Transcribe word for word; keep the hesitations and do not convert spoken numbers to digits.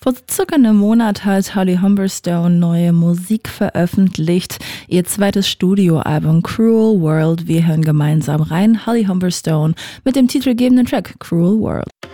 Vor circa einem Monat hat Holly Humberstone neue Musik veröffentlicht. Ihr zweites Studioalbum Cruel World. Wir hören gemeinsam rein. Holly Humberstone mit dem titelgebenden Track Cruel World.